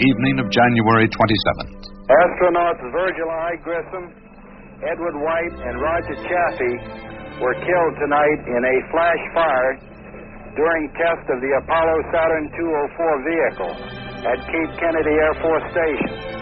evening of January 27th. Astronauts Virgil I. Grissom, Edward White, and Roger Chaffee were killed tonight in a flash fire during test of the Apollo Saturn 204 vehicle at Cape Kennedy Air Force Station.